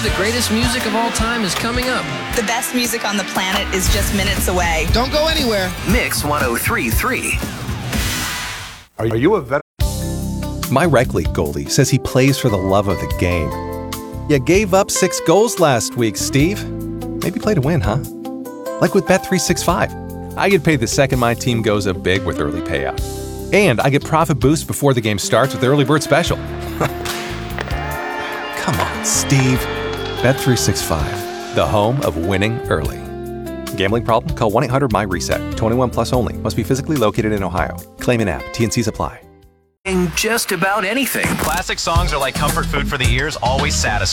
the greatest music of all time is coming up. The best music on the planet is just minutes away. Don't go anywhere. Mix 103.3. Are you a veteran? My rec league goalie says he plays for the love of the game. You gave up 6 goals last week, Steve. Maybe play to win, huh? Like with Bet365. I get paid the second my team goes up big with early payout. And I get profit boost before the game starts with the early bird special. Come on, Steve. Bet365, the home of winning early. Gambling problem? Call 1-800-MY-RESET. 21 plus only. Must be physically located in Ohio. Claim in app. T&Cs apply. Just about anything. Classic songs are like comfort food for the ears, always satisfying.